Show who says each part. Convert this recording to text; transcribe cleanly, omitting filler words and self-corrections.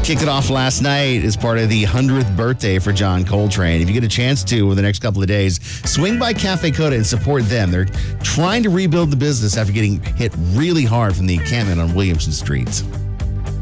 Speaker 1: Kicked it off last night as part of the 100th birthday for John Coltrane. If you get a chance to, over the next couple of days, swing by Cafe Coda and support them. They're trying to rebuild the business after getting hit really hard from the encampment on Williamson Street.